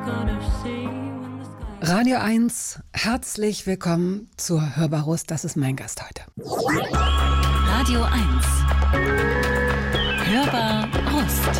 Radio 1, herzlich willkommen zur Hörbar-Rust. Das ist mein Gast heute. Radio 1, Hörbar-Rust.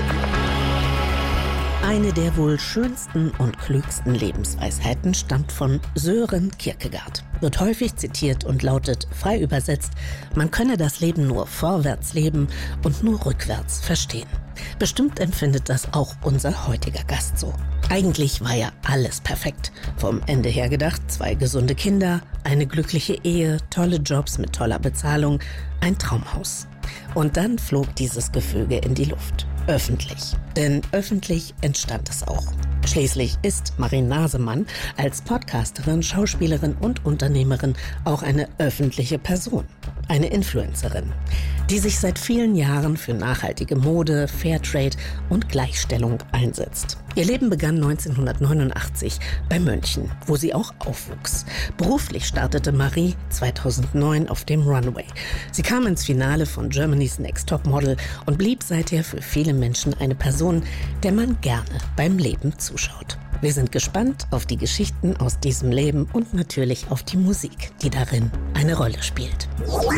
Eine der wohl schönsten und klügsten Lebensweisheiten stammt von Søren Kierkegaard. Wird häufig zitiert und lautet, frei übersetzt, man könne das Leben nur vorwärts leben und nur rückwärts verstehen. Bestimmt empfindet das auch unser heutiger Gast so. Eigentlich war ja alles perfekt. Vom Ende her gedacht, 2 gesunde Kinder, eine glückliche Ehe, tolle Jobs mit toller Bezahlung, ein Traumhaus. Und dann flog dieses Gefüge in die Luft. Öffentlich. Denn öffentlich entstand es auch. Schließlich ist Marie Nasemann als Podcasterin, Schauspielerin und Unternehmerin auch eine öffentliche Person. Eine Influencerin, die sich seit vielen Jahren für nachhaltige Mode, Fairtrade und Gleichstellung einsetzt. Ihr Leben begann 1989 bei München, wo sie auch aufwuchs. Beruflich startete Marie 2009 auf dem Runway. Sie kam ins Finale von Germany's Next Top Model und blieb seither für viele Menschen eine Person, der man gerne beim Leben zuschaut. Wir sind gespannt auf die Geschichten aus diesem Leben und natürlich auf die Musik, die darin eine Rolle spielt.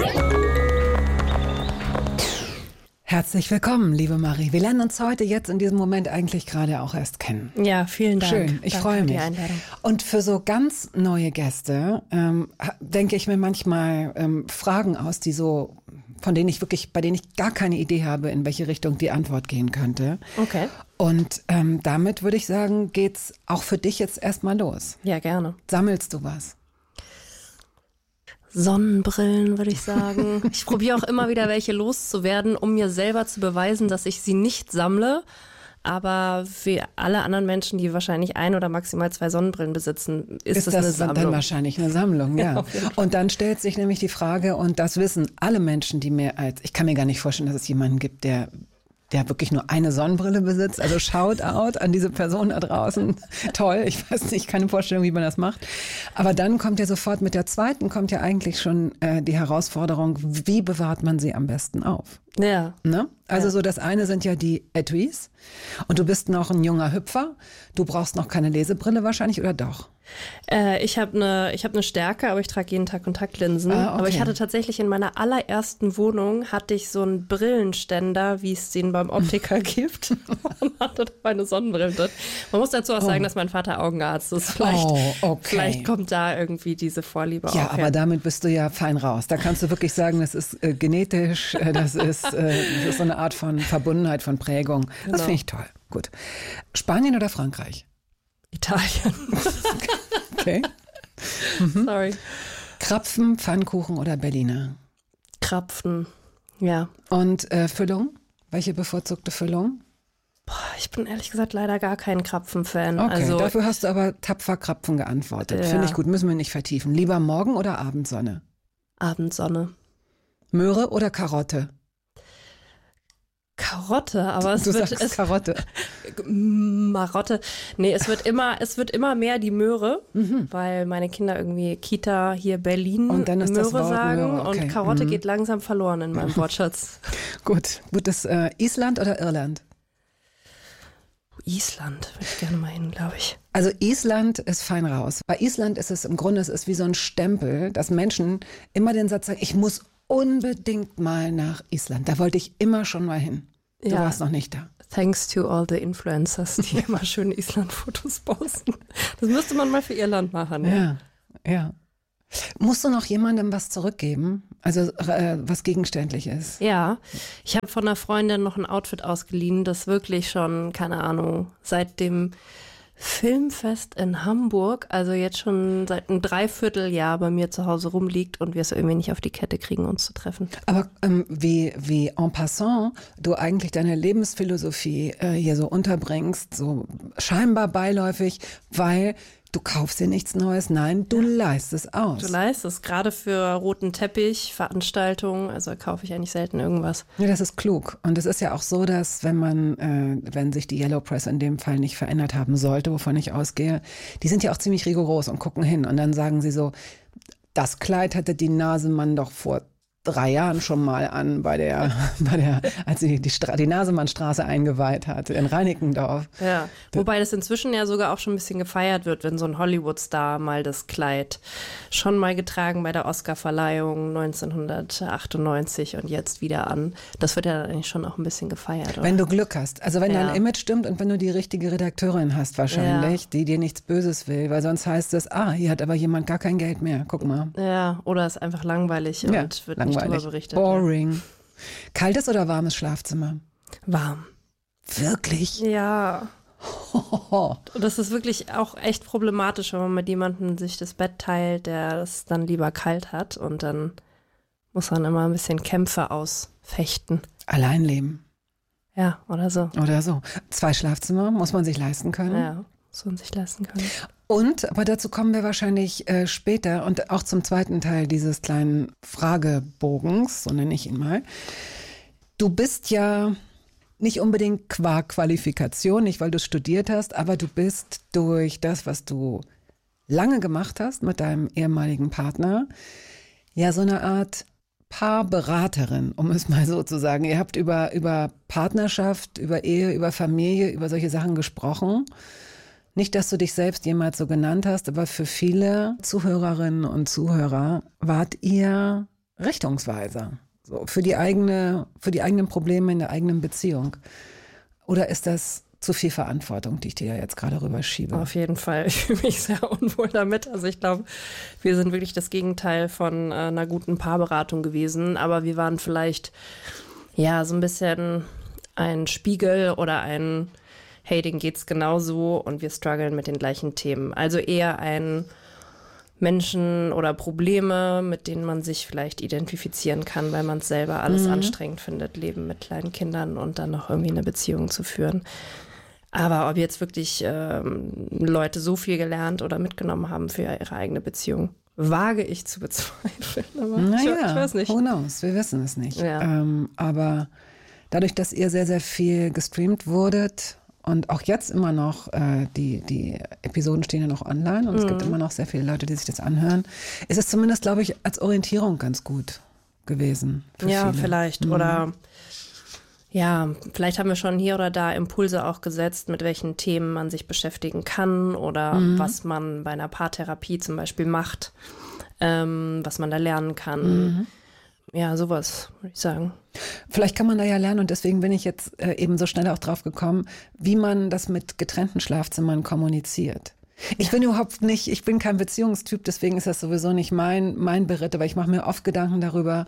Herzlich willkommen, liebe Marie. Wir lernen uns heute jetzt in diesem Moment eigentlich gerade auch erst kennen. Ja, vielen Dank. Schön, ich freue mich. Und für so ganz neue Gäste denke ich mir manchmal Fragen aus, bei denen ich gar keine Idee habe, in welche Richtung die Antwort gehen könnte. Okay. Und damit würde ich sagen, geht's auch für dich jetzt erstmal los. Ja, gerne. Sammelst du was? Sonnenbrillen, würde ich sagen. Ich probiere auch immer wieder welche loszuwerden, um mir selber zu beweisen, dass ich sie nicht sammle. Aber für alle anderen Menschen, die wahrscheinlich 1 oder maximal 2 Sonnenbrillen besitzen, ist das eine Sammlung. Dann wahrscheinlich eine Sammlung, ja. Und dann stellt sich nämlich die Frage, und das wissen alle Menschen, ich kann mir gar nicht vorstellen, dass es jemanden gibt, der wirklich nur eine Sonnenbrille besitzt. Also Shoutout an diese Person da draußen. Toll, ich weiß nicht, keine Vorstellung, wie man das macht. Aber dann kommt ja sofort mit der zweiten, kommt ja eigentlich schon die Herausforderung, wie bewahrt man sie am besten auf? Ja. Ne? Also so das eine sind ja die Etuis und du bist noch ein junger Hüpfer. Du brauchst noch keine Lesebrille wahrscheinlich, oder doch? Ich hab eine Stärke, aber ich trage jeden Tag Kontaktlinsen. Okay. Aber ich hatte tatsächlich in meiner allerersten Wohnung so einen Brillenständer, wie es den beim Optiker gibt. Und hatte da meine Sonnenbrille drin. Man muss dazu auch sagen, dass mein Vater Augenarzt ist. Vielleicht kommt da irgendwie diese Vorliebe auf. Ja, aber damit bist du ja fein raus. Da kannst du wirklich sagen, das ist genetisch, das ist so eine Art von Verbundenheit, von Prägung. Das Genau. finde ich toll. Gut. Spanien oder Frankreich? Italien. Okay. Sorry. Krapfen, Pfannkuchen oder Berliner? Krapfen, ja. Und Füllung? Welche bevorzugte Füllung? Ich bin ehrlich gesagt leider gar kein Krapfen-Fan. Okay, Also, dafür hast du aber tapfer Krapfen geantwortet. Ja. Finde ich gut, müssen wir nicht vertiefen. Lieber Morgen- oder Abendsonne? Abendsonne. Möhre oder Karotte? Karotte, aber Du sagst Karotte. Marotte. Nee, es wird immer mehr die Möhre, weil meine Kinder irgendwie Kita hier Berlin Und dann ist Möhre das Wort sagen Möhre, okay. und Karotte geht langsam verloren in meinem Wortschatz. Gut, das Island oder Irland? Island würde ich gerne mal hin, glaube ich. Also Island ist fein raus. Bei Island ist es im Grunde, es ist wie so ein Stempel, dass Menschen immer den Satz sagen, ich muss unbedingt mal nach Island. Da wollte ich immer schon mal hin. Du Ja. warst noch nicht da. Thanks to all the influencers, die immer schöne Island-Fotos posten. Das müsste man mal für ihr Land machen. Ja. Musst du noch jemandem was zurückgeben? Also was gegenständlich ist? Ja, ich habe von einer Freundin noch ein Outfit ausgeliehen, das wirklich schon, keine Ahnung, seit dem Filmfest in Hamburg, also jetzt schon seit einem Dreivierteljahr bei mir zu Hause rumliegt und wir es irgendwie nicht auf die Kette kriegen, uns zu treffen. Aber wie en passant du eigentlich deine Lebensphilosophie hier so unterbringst, so scheinbar beiläufig, weil du kaufst dir nichts Neues, nein, du leihst es aus. Du leistest gerade für roten Teppich, Veranstaltungen, also kaufe ich eigentlich selten irgendwas. Ja, das ist klug. Und es ist ja auch so, dass wenn sich die Yellow Press in dem Fall nicht verändert haben sollte, wovon ich ausgehe, die sind ja auch ziemlich rigoros und gucken hin. Und dann sagen sie so, das Kleid hatte die Nasemann doch vor 3 Jahren schon mal an, als sie die Nasemannstraße eingeweiht hat in Reinickendorf. Ja, wobei das inzwischen ja sogar auch schon ein bisschen gefeiert wird, wenn so ein Hollywood-Star mal das Kleid schon mal getragen bei der Oscar-Verleihung 1998 und jetzt wieder an. Das wird ja eigentlich schon auch ein bisschen gefeiert, oder? Wenn du Glück hast, also wenn dein Image stimmt und wenn du die richtige Redakteurin hast wahrscheinlich, die dir nichts Böses will, weil sonst heißt es, hier hat aber jemand gar kein Geld mehr, guck mal. Ja, oder ist einfach langweilig und wird nicht drüber berichtet. Boring. Kaltes oder warmes Schlafzimmer? Warm. Wirklich? Ja. Und das ist wirklich auch echt problematisch, wenn man mit jemandem sich das Bett teilt, der das dann lieber kalt hat und dann muss man immer ein bisschen Kämpfe ausfechten. Allein leben. Ja, oder so. 2 Schlafzimmer muss man sich leisten können. Ja, muss man sich leisten können. Und, aber dazu kommen wir wahrscheinlich später und auch zum zweiten Teil dieses kleinen Fragebogens, so nenne ich ihn mal. Du bist ja nicht unbedingt qua Qualifikation, nicht weil du studiert hast, aber du bist durch das, was du lange gemacht hast mit deinem ehemaligen Partner, ja so eine Art Paarberaterin, um es mal so zu sagen. Ihr habt über Partnerschaft, über Ehe, über Familie, über solche Sachen gesprochen. Nicht, dass du dich selbst jemals so genannt hast, aber für viele Zuhörerinnen und Zuhörer wart ihr Richtungsweiser. So, für die eigenen Probleme in der eigenen Beziehung. Oder ist das zu viel Verantwortung, die ich dir jetzt gerade rüberschiebe? Auf jeden Fall. Ich fühle mich sehr unwohl damit. Also ich glaube, wir sind wirklich das Gegenteil von einer guten Paarberatung gewesen. Aber wir waren vielleicht ja so ein bisschen ein Spiegel oder ein hey, denen geht's genauso und wir strugglen mit den gleichen Themen. Also eher ein Menschen oder Probleme, mit denen man sich vielleicht identifizieren kann, weil man es selber alles anstrengend findet, Leben mit kleinen Kindern und dann noch irgendwie eine Beziehung zu führen. Aber ob jetzt wirklich Leute so viel gelernt oder mitgenommen haben für ihre eigene Beziehung, wage ich zu bezweifeln. Aber ich weiß nicht. Who knows? Wir wissen es nicht. Ja. Aber dadurch, dass ihr sehr, sehr viel gestreamt wurdet, und auch jetzt immer noch, die Episoden stehen ja noch online und es gibt immer noch sehr viele Leute, die sich das anhören, ist es zumindest, glaube ich, als Orientierung ganz gut gewesen. Ja, viele. vielleicht. Oder ja, vielleicht haben wir schon hier oder da Impulse auch gesetzt, mit welchen Themen man sich beschäftigen kann oder was man bei einer Paartherapie zum Beispiel macht, was man da lernen kann. Ja, sowas, würde ich sagen. Vielleicht kann man da ja lernen und deswegen bin ich jetzt eben so schnell auch drauf gekommen, wie man das mit getrennten Schlafzimmern kommuniziert. Ich bin kein Beziehungstyp, deswegen ist das sowieso nicht mein Beritt, aber ich mache mir oft Gedanken darüber,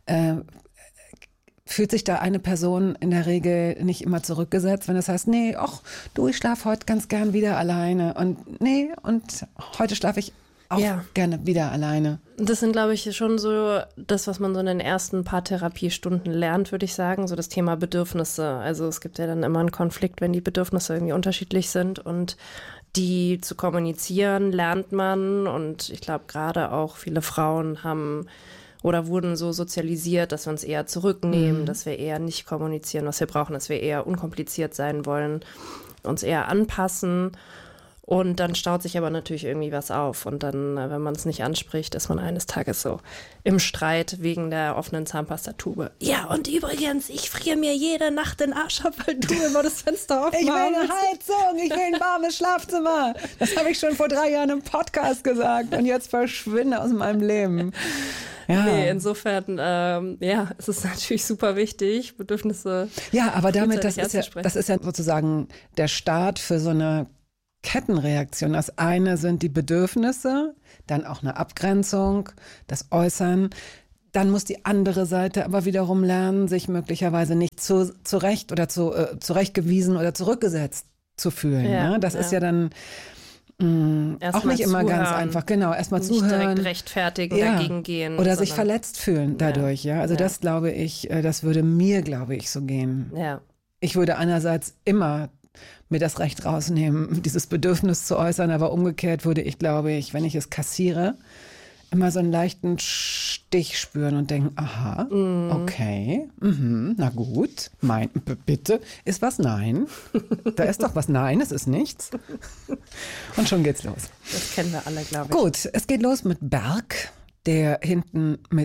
fühlt sich da eine Person in der Regel nicht immer zurückgesetzt, wenn das heißt, nee, ich schlafe heute ganz gern wieder alleine und heute schlafe ich auch gerne wieder alleine. Das sind, glaube ich, schon so das, was man so in den ersten paar Therapiestunden lernt, würde ich sagen, so das Thema Bedürfnisse. Also es gibt ja dann immer einen Konflikt, wenn die Bedürfnisse irgendwie unterschiedlich sind und die zu kommunizieren lernt man und ich glaube gerade auch viele Frauen haben oder wurden so sozialisiert, dass wir uns eher zurücknehmen, dass wir eher nicht kommunizieren, was wir brauchen, dass wir eher unkompliziert sein wollen, uns eher anpassen. Und dann staut sich aber natürlich irgendwie was auf. Und dann, wenn man es nicht anspricht, ist man eines Tages so im Streit wegen der offenen Zahnpastatube. Ja, und übrigens, ich friere mir jede Nacht den Arsch ab, weil du immer das Fenster aufmachst. Ich will eine Heizung, ich will ein warmes Schlafzimmer. Das habe ich schon vor 3 Jahren im Podcast gesagt und jetzt verschwinde aus meinem Leben. Ja. Nee, insofern, es ist natürlich super wichtig, Bedürfnisse. Ja, aber damit, das ist ja sozusagen der Start für so eine Kettenreaktion. Das eine sind die Bedürfnisse, dann auch eine Abgrenzung, das Äußern. Dann muss die andere Seite aber wiederum lernen, sich möglicherweise nicht zurechtgewiesen oder zurückgesetzt zu fühlen. Ja, ne? Das ist ja dann auch nicht immer ganz einfach. Genau, erstmal zuhören. Nicht direkt rechtfertigen, dagegen gehen. Oder sich verletzt fühlen dadurch. Ja, also das glaube ich, das würde mir, glaube ich, so gehen. Ja. Ich würde einerseits immer mir das Recht rausnehmen, dieses Bedürfnis zu äußern, aber umgekehrt würde ich, glaube ich, wenn ich es kassiere, immer so einen leichten Stich spüren und denken, aha, okay, na gut, bitte, ist was? Nein. Da ist doch was? Nein, es ist nichts. Und schon geht's los. Das kennen wir alle, glaube ich. Gut, es geht los mit Berg, der hinten mit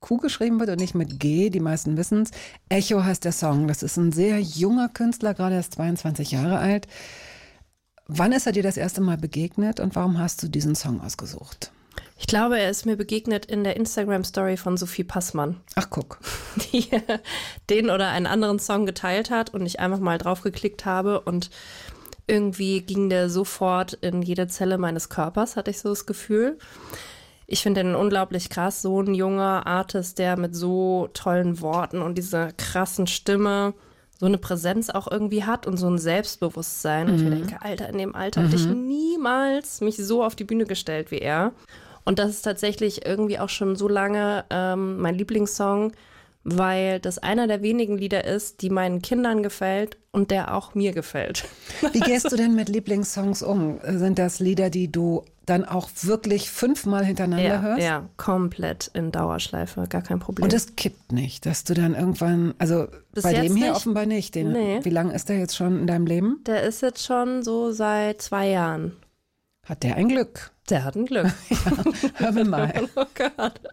Q geschrieben wird und nicht mit G, die meisten wissen es. Echo heißt der Song. Das ist ein sehr junger Künstler, gerade erst 22 Jahre alt. Wann ist er dir das erste Mal begegnet und warum hast du diesen Song ausgesucht? Ich glaube, er ist mir begegnet in der Instagram-Story von Sophie Passmann. Ach, guck. Die den oder einen anderen Song geteilt hat und ich einfach mal drauf geklickt habe und irgendwie ging der sofort in jede Zelle meines Körpers, hatte ich so das Gefühl. Ich finde den unglaublich krass, so ein junger Artist, der mit so tollen Worten und dieser krassen Stimme so eine Präsenz auch irgendwie hat und so ein Selbstbewusstsein. Und ich mir denke, Alter, in dem Alter hätte ich niemals mich so auf die Bühne gestellt wie er. Und das ist tatsächlich irgendwie auch schon so lange mein Lieblingssong, weil das einer der wenigen Lieder ist, die meinen Kindern gefällt und der auch mir gefällt. Wie gehst du denn mit Lieblingssongs um? Sind das Lieder, die du dann auch wirklich 5-mal hintereinander hörst? Ja, komplett in Dauerschleife, gar kein Problem. Und es kippt nicht, dass du dann irgendwann, also Bis bei dem jetzt hier nicht. offenbar nicht. Nee. Wie lange ist der jetzt schon in deinem Leben? Der ist jetzt schon so seit 2 Jahren. Hat der ein Glück? Der hat ein Glück. Hören wir mal. Oh Gott.